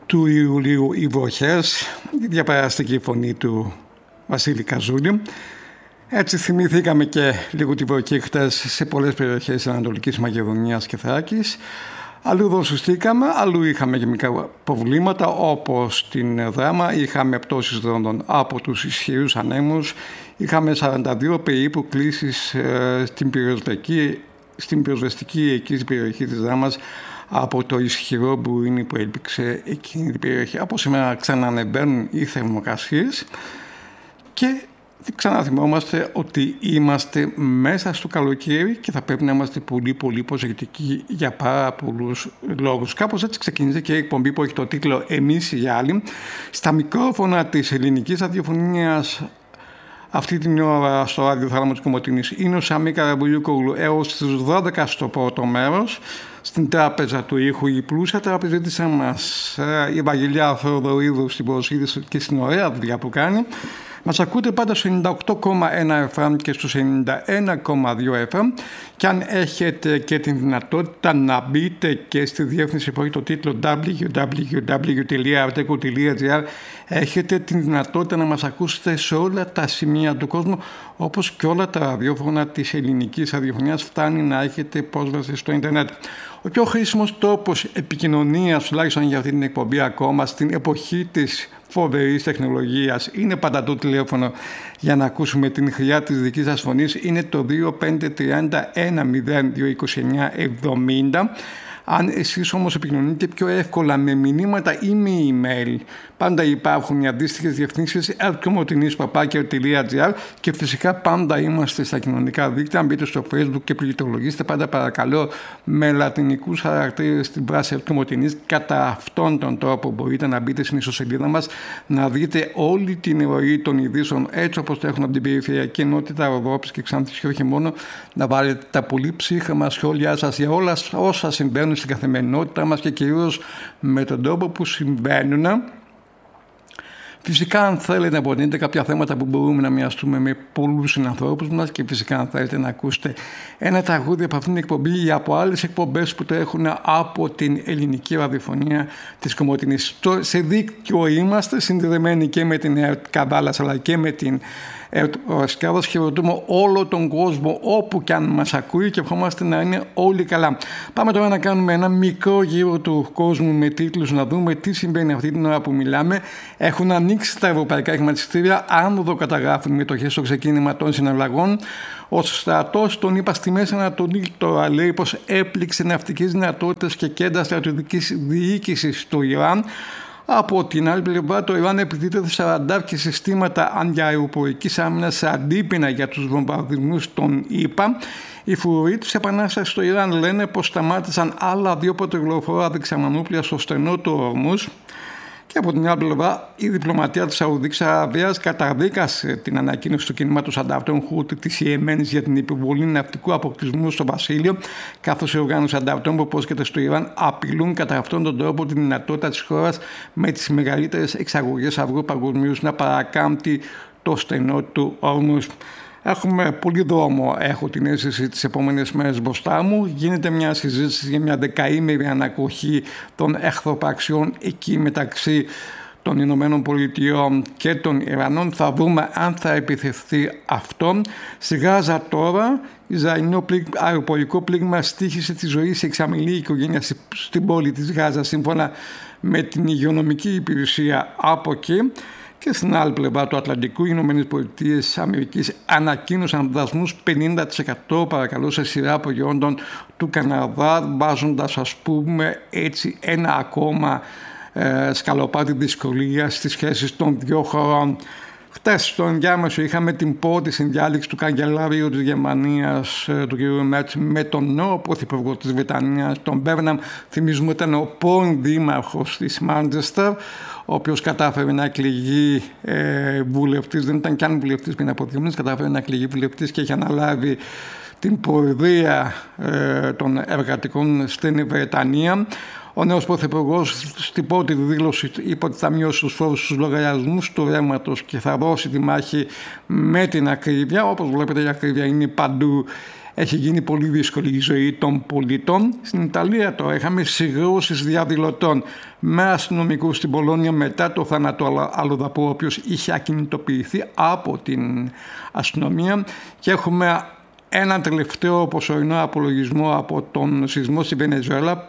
του Ιουλίου οι βροχές, η διαπεραστική φωνή του Βασίλη Καζούλη. Έτσι θυμηθήκαμε και λίγο τη βροχή χτες σε πολλές περιοχές της Ανατολικής Μακεδονίας και Θράκης. Αλλού δροσιστήκαμε, αλλού είχαμε και μικρά προβλήματα, όπως στην Δράμα είχαμε πτώσεις δρόντων από τους ισχυρούς ανέμους. Είχαμε 42 περίπου κλήσεις στην πυροσβεστική εκεί περιοχή της Δράμας από το ισχυρό μπουρίνι που έλπιξε εκείνη την περιοχή. Από σήμερα ξανανεβαίνουν οι θερμοκρασίες και ξαναθυμόμαστε ότι είμαστε μέσα στο καλοκαίρι και θα πρέπει να είμαστε πολύ προσεκτικοί για πάρα πολλούς λόγους. Κάπως έτσι ξεκίνησε και η εκπομπή που έχει το τίτλο «Εμείς οι άλλοι». Στα μικρόφωνα της ελληνικής ραδιοφωνίας αυτή την ώρα στο ραδιοθάλαμο της Κομοτηνής είναι ο Σαμί Καραμπουλιούκογλου έως τις 12 στο πρώτο μέρος. Στην τράπεζα του ήχου η πλούσια τραπεζίτισσα μας η Ευαγγελιά Θεοδωρίδου στην προσήλυση και στην ωραία δουλειά που κάνει. Μας ακούτε πάντα στο 98,1 FM και στο 91,2 FM και αν έχετε και την δυνατότητα να μπείτε και στη διεύθυνση που έχει το τίτλο www.arteco.gr έχετε την δυνατότητα να μας ακούσετε σε όλα τα σημεία του κόσμου, όπως και όλα τα ραδιόφωνα της ελληνικής ραδιοφωνίας φτάνει να έχετε πρόσβαση στο ίντερνετ. Ο πιο χρήσιμος τρόπος επικοινωνίας, τουλάχιστον για αυτή την εκπομπή ακόμα, στην εποχή της φοβερής τεχνολογίας, είναι πάντα το τηλέφωνο για να ακούσουμε την χρειά της δικής σας φωνής. Είναι το 2531-0229-70. Αν εσείς όμως επικοινωνείτε πιο εύκολα με μηνύματα ή με email, πάντα υπάρχουν οι αντίστοιχες διευθύνσεις elkomotinispapakio.gr και φυσικά πάντα είμαστε στα κοινωνικά δίκτυα. Αν μπείτε στο Facebook και πληκτρολογήστε πάντα παρακαλώ με λατινικούς χαρακτήρες στην πράση Ελκομοτηνής. Κατά αυτόν τον τρόπο μπορείτε να μπείτε στην ιστοσελίδα μας, να δείτε όλη την ροή των ειδήσεων έτσι όπως το έχουν από την περιφερειακή ενότητα Ροδόπης και Ξάνθης και όχι μόνο, να βάλετε τα πολύ ψύχρωμα σχόλιά σας για όλα όσα συμβαίνουν στην καθημερινότητά μας και κυρίως με τον τρόπο που συμβαίνουν. Φυσικά αν θέλετε να προτείνετε κάποια θέματα που μπορούμε να μοιραστούμε με πολλούς συνανθρώπους μας και φυσικά αν θέλετε να ακούσετε ένα τραγούδι από αυτήν την εκπομπή ή από άλλες εκπομπές που το έχουν από την ελληνική ραδιοφωνία της Κομοτηνής. Σε δίκτυο είμαστε συνδεδεμένοι και με την ΕΡΤ Καβάλας αλλά και με την ΕΡΤ Ορασκάδας. Χαιρετούμε όλο τον κόσμο όπου και αν μας ακούει και ευχόμαστε να είναι όλοι καλά. Πάμε τώρα να κάνουμε ένα μικρό γύρο του κόσμου με τίτλους, να δούμε τι συμβαίνει αυτή την ώρα που μιλάμε. Έχουν ανοίξει τα ευρωπαϊκά χρηματιστήρια, άνοδο καταγράφουν μετοχές στο ξεκίνημα των συναλλαγών. Ο στρατός, τον είπα, στη Μέση Ανατολή τώρα λέει πως έπληξε ναυτικές δυνατότητες και κέντρα στρατιωτικής διοίκησης στο Ιράν. Από την άλλη πλευρά, το Ιράν επιτίθεται σε ραντάρ και συστήματα αντιαεροπορικής άμυνας σε αντίπεινα για τους βομβαρδισμούς των ΗΠΑ. Οι φρουροί της επανάστασης στο Ιράν λένε πως σταμάτησαν άλλα 2 πετρελαιοφόρα δεξαμανούπλια στο στενό του Ορμούζ. Και από την άλλη πλευρά, η διπλωματία της Σαουδικής Αραβίας καταδίκασε την ανακοίνωση του κινήματος ανταυτών Χούτι της Ιεμένης για την επιβολή ναυτικού αποκλεισμού στο Βασίλειο, καθώς οι οργάνωσες ανταυτών που υπόσχεται στο Ιράν απειλούν κατά αυτόν τον τρόπο τη δυνατότητα της χώρας με τις μεγαλύτερες εξαγωγές αυγού παγκοσμίως να παρακάμπτει το στενό του Ορμούζ. Έχουμε πολύ δρόμο, έχω την αίσθηση, τις επόμενες μέρες μπροστά μου. Γίνεται μια συζήτηση για μια δεκαήμερη ανακοχή των εχθροπραξιών εκεί μεταξύ των Ηνωμένων Πολιτειών και των Ιρανών. Θα δούμε αν θα επιθεθεί αυτό. Στη Γάζα τώρα, Ισραηλινό αεροπορικό πλήγμα στοίχησε τη ζωή σε εξαμηλή οικογένεια στην πόλη της Γάζα, σύμφωνα με την υγειονομική υπηρεσία από εκεί. Και στην άλλη πλευρά του Ατλαντικού, οι ΗΠΑ ανακοίνωσαν δασμούς 50% παρακαλώ σε σειρά προϊόντων του Καναδά, βάζοντας ας πούμε έτσι ένα ακόμα σκαλοπάτι δυσκολία στις σχέσεις των δύο χωρών. Χτες στο ενδιάμεσο είχαμε την πρώτη συνδιάλεξη του καγκελάριου της Γερμανίας, του κ. Μέρτς, με τον νέο πρωθυπουργό της Βρετανίας, τον Μπέρναμ. Θυμίζουμε ήταν ο πρώην δήμαρχος της Μάντσεστερ, ο οποίος κατάφερε να εκλεγεί βουλευτής, δεν ήταν καν βουλευτής πριν από 2 μήνες, κατάφερε να εκλεγεί βουλευτής και έχει αναλάβει την προεδρία των εργατικών στην Βρετανία. Ο νέος πρωθυπουργός στην πρώτη δήλωση είπε ότι θα μειώσει τους φόρους στους λογαριασμούς του ρεύματος και θα δώσει τη μάχη με την ακρίβεια. Όπως βλέπετε, η ακρίβεια είναι παντού έχει γίνει πολύ δύσκολη η ζωή των πολιτών. Στην Ιταλία τώρα είχαμε συγκρούσεις διαδηλωτών με αστυνομικούς στην Πολόνια μετά το θάνατο αλλοδαπού, ο οποίος είχε ακινητοποιηθεί από την αστυνομία, και έχουμε έναν τελευταίο προσωρινό απολογισμό από τον σεισμό στη Βενεζουέλα.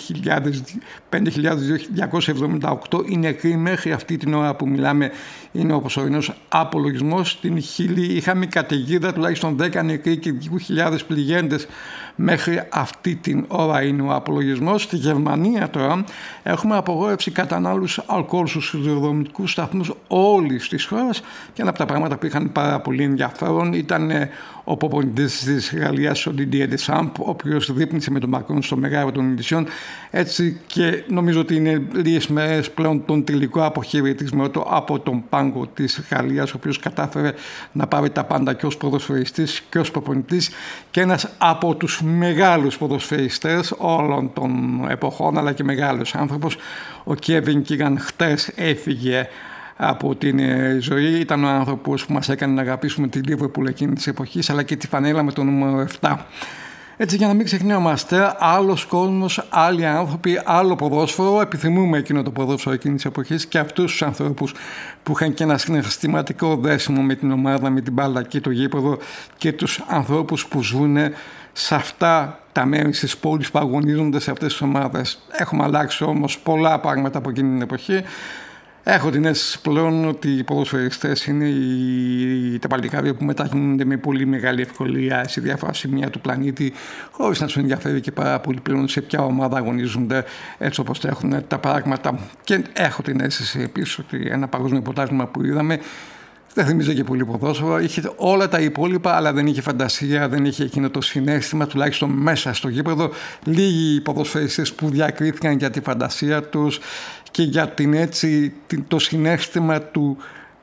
5.278 είναι νεκροί μέχρι αυτή την ώρα που μιλάμε, είναι ο προσωρινός απολογισμός. Στην Χιλή είχαμε καταιγίδα, τουλάχιστον 10 νεκροί και 2.000 πληγέντες μέχρι αυτή την ώρα είναι ο απολογισμός. Στη Γερμανία τώρα έχουμε απογόρευση κατανάλωσης αλκοόλ στους σιδηροδρομικούς σταθμούς όλης της χώρας, και ένα από τα πράγματα που είχαν πάρα πολύ ενδιαφέρον ήταν ο προπονητής της Γαλλίας, ο Didier Deschamps, ο οποίος δείπνησε με τον Μακρόν στο Μεγάρο των Ινδισιών, έτσι, και νομίζω ότι είναι λίγες μέρες πλέον τον τελικό αποχαιρετισμό του από τον πάγκο της Γαλλίας, ο οποίος κατάφερε να πάρει τα πάντα και ως ποδοσφαιριστής και ως προπονητής, και ένας από τους μεγάλους ποδοσφαιριστές όλων των εποχών, αλλά και μεγάλος άνθρωπος. Ο Κέβιν Κίγαν χτες έφυγε από την ζωή. Ήταν ο άνθρωπος που μας έκανε να αγαπήσουμε τη Λίβερπουλ εκείνη της εποχής, αλλά και τη φανέλα με το νούμερο 7. Έτσι, για να μην ξεχνιόμαστε, άλλος κόσμος, άλλοι άνθρωποι, άλλο ποδόσφαιρο. Επιθυμούμε εκείνο το ποδόσφαιρο εκείνης της εποχής και αυτούς τους ανθρώπους που είχαν και ένα συναισθηματικό δέσιμο με την ομάδα, με την μπάλα και το γήπεδο, και τους ανθρώπους που ζουν σε αυτά τα μέρη της πόλης που αγωνίζονται σε αυτές τις ομάδες. Έχουμε αλλάξει όμως πολλά πράγματα από εκείνη την εποχή. Έχω την αίσθηση πλέον ότι οι ποδοσφαιριστές είναι τα παλικάρια που μετακινούνται με πολύ μεγάλη ευκολία σε διάφορα σημεία του πλανήτη, χωρίς να τους ενδιαφέρει και πάρα πολύ πλέον σε ποια ομάδα αγωνίζονται, έτσι όπως τα έχουν τα πράγματα. Και έχω την αίσθηση επίσης ότι ένα παγκόσμιο πρωτάθλημα που είδαμε δεν θυμίζει και πολύ ποδόσφαιρο. Είχε όλα τα υπόλοιπα, αλλά δεν είχε φαντασία, δεν είχε εκείνο το συναίσθημα, τουλάχιστον μέσα στο γήπεδο. Λίγοι ποδοσφαιριστές που διακρίθηκαν για τη φαντασία τους και για το συναίσθημα του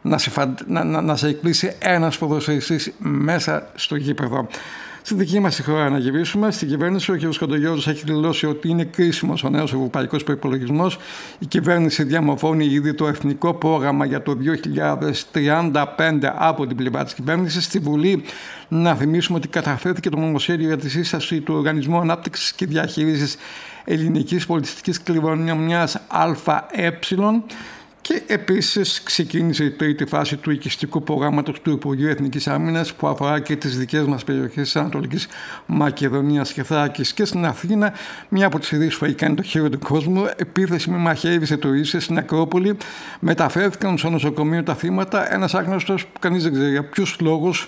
να σε εκπλήσει ένας ποδοσφαιριστής μέσα στο γήπεδο. Στη δική μας χώρα να γυρίσουμε. Στην κυβέρνηση ο κ. Κοντογιώργης έχει δηλώσει ότι είναι κρίσιμος ο νέος ευρωπαϊκός προϋπολογισμός. Η κυβέρνηση διαμορφώνει ήδη το εθνικό πρόγραμμα για το 2035 από την πλευρά της κυβέρνησης. Στη Βουλή, να θυμίσουμε ότι καταθέθηκε το νομοσχέδιο για τη σύσταση του Οργανισμού Ανάπτυξης και Διαχείρισης Ελληνικής Πολιτιστικής Κληρονομιάς ΑΕ. Και επίσης ξεκίνησε η τρίτη φάση του οικιστικού προγράμματος του Υπουργείου Εθνικής Άμυνας, που αφορά και τις δικές μας περιοχές της Ανατολικής Μακεδονίας και Θράκης. Και στην Αθήνα, μία από τις ειδήσεις που έχει κάνει το χείρο του κόσμου, επίθεση με μαχαίρι σε τουρίστες στην Ακρόπολη. Μεταφέρθηκαν στο νοσοκομείο τα θύματα. Ένας άγνωστος που κανείς δεν ξέρει για ποιους λόγους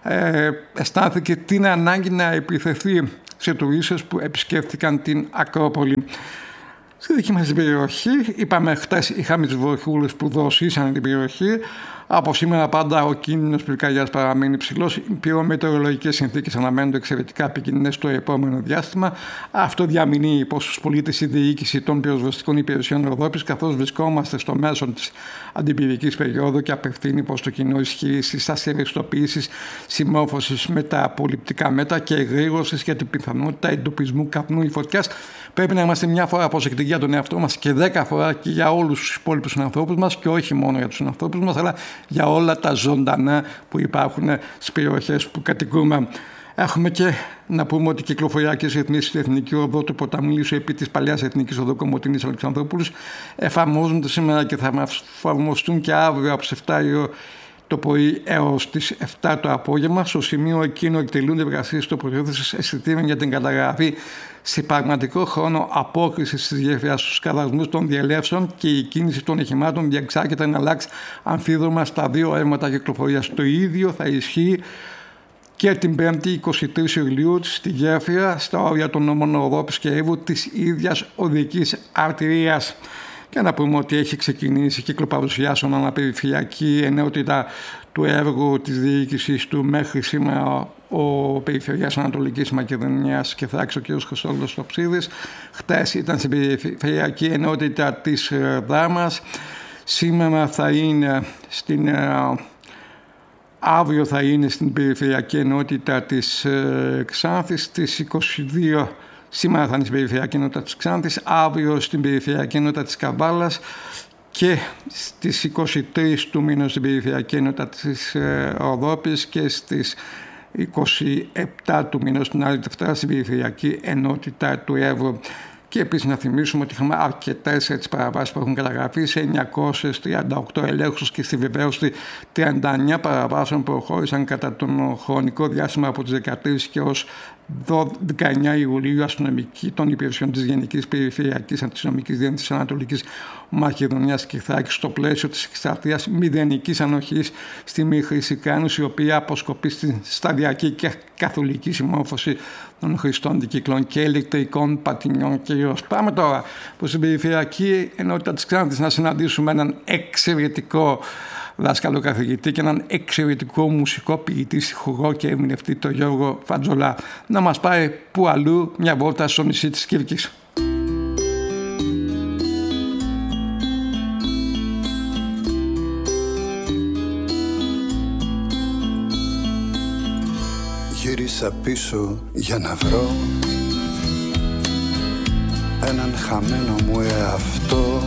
αισθάνθηκε την ανάγκη να επιθεθεί σε τουρίστες που επισκέφθηκαν την Ακρόπολη. Στη δική μας περιοχή, είπαμε χτες, είχαμε τις βροχούλες που δροσίσανε την περιοχή. Από σήμερα πάντα ο κίνδυνος πυρκαγιάς παραμένει ψηλός. Οι πυρομετεωρολογικές συνθήκες αναμένονται εξαιρετικά επικίνδυνες στο επόμενο διάστημα. Αυτό διαμηνύει προς τους πολίτες η διοίκηση των πυροσβεστικών υπηρεσιών Ευρώπης, καθώς βρισκόμαστε στο μέσο της αντιπυρικής περίοδου, και απευθύνει προς το κοινό ισχυρή σύσταση ευαισθητοποίησης, συμμόρφωσης με τα απολυπτικά μέτρα και εγρήγορσης για την πιθανότητα εντοπισμού καπνού ή φωτιάς. Πρέπει να είμαστε μια φορά προσεκτικοί για τον εαυτό μας και 10 φορά και για όλους τους υπόλοιπους ανθρώπους μας, και όχι μόνο για τους ανθρώπους μας, αλλά για όλα τα ζωντανά που υπάρχουν στις περιοχές που κατοικούμε. Έχουμε και να πούμε ότι οι κυκλοφοριακές ρυθμίσεις στην Εθνική Οδό του Ποταμού Λύσσου επί της παλιάς Εθνικής Οδού Κομοτηνής Αλεξανδρούπολης εφαρμόζονται σήμερα και θα εφαρμοστούν και αύριο από τις 7 το πρωί έως τις 7 το απόγευμα. Στο σημείο εκείνο εκτελούνται εργασίες τοποθέτησης αισθητήρων για την καταγραφή σε πραγματικό χρόνο απόκρισης της γέφυρας στους καδασμούς των διελεύσεων, και η κίνηση των οχημάτων διεξάγεται να αλλάξει αμφίδρομα στα δύο αίματα κυκλοφορίας. Το ίδιο θα ισχύει και την 5η 23 Ιουλίου στη γέφυρα στα όρια των νόμων Ευρώπης και Εύβου της ίδιας οδικής αρτηρίας. Και να πούμε ότι έχει ξεκινήσει κυκλοπαρουσιάσεων αναπεριφερειακή ενότητα του έργου της διοίκησης του μέχρι σήμερα ο Περιφερειάς Ανατολικής Μακεδονίας και Θράκης, ο κ. Χρυσόγλος Τοψίδης. Χτες ήταν στην Περιφερειακή Ενότητα της Δάμας. Σήμερα θα είναι αύριο θα είναι στην Περιφερειακή Ενότητα της Ξάνθης. Στις 22 σήμερα θα είναι στην Περιφερειακή Ενότητα της Ξάνθης, αύριο στην Περιφερειακή Ενότητα της Καβάλας και στις 23 του μήνα στην Περιφερειακή Ενότητα της Ροδόπης και στις 27 του μηνός, την άλλη Δευτέρα, στην Περιφερειακή Ενότητα του Εύρου. Και επίσης να θυμίσουμε ότι είχαμε αρκετές παραβάσεις που έχουν καταγραφεί σε 938 ελέγχους και στη βεβαίωση 39 παραβάσεων που προχώρησαν κατά τον χρονικό διάστημα από τις 13 και ως 19 Ιουλίου αστυνομικοί των υπηρεσιών της Γενικής Περιφερειακής Αστυνομικής Διεύθυνσης Ανατολικής Μακεδονίας και Θράκης στο πλαίσιο της εκστρατείας μηδενικής ανοχής στη μη χρήση κράνους, η οποία αποσκοπεί στην σταδιακή και καθολική συμμόρφωση των χρηστών δικυκλών και ηλεκτρικών πατινιών κυρίως. Πάμε τώρα προς την Περιφερειακή Ενότητα της Ξάνθης να συναντήσουμε έναν εξαιρετικό δάσκαλο καθηγητή και έναν εξαιρετικό μουσικό ποιητή, στιχουργό και ερμηνευτή, τον Γιώργο Φατζολά, να μας πάει που αλλού μια βόλτα στο νησί της Κύρκης. Γύρισα πίσω για να βρω έναν χαμένο μου εαυτό,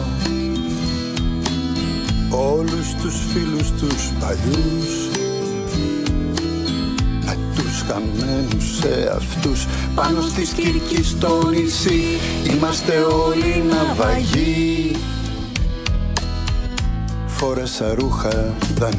όλους τους φίλους τους παλιούς, με τους χαμένους εαυτούς. Πάνω στη Κύρκη στο νησί είμαστε όλοι ναυαγοί. Φόρεσα ρούχα